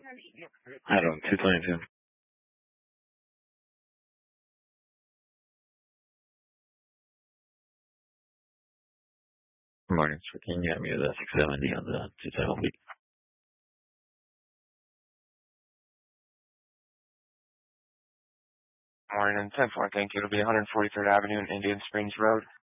Item 222. Good morning, sir. Can you have me with a 670 on the 212 week? Morning, 10-4, thank you. It'll be 143rd Avenue and Indian Springs Road.